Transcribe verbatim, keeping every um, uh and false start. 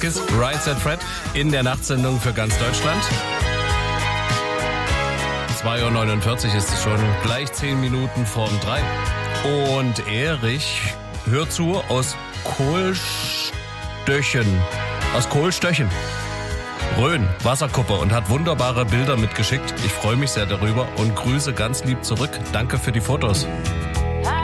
Kiss, Right Said Fred in der Nachtsendung für ganz Deutschland. zwei Uhr neunundvierzig ist es schon, gleich zehn Minuten vorm drei. Und Erich hört zu aus Kohlstöchen. Aus Kohlstöchen. Rhön, Wasserkuppe, und hat wunderbare Bilder mitgeschickt. Ich freue mich sehr darüber und grüße ganz lieb zurück. Danke für die Fotos.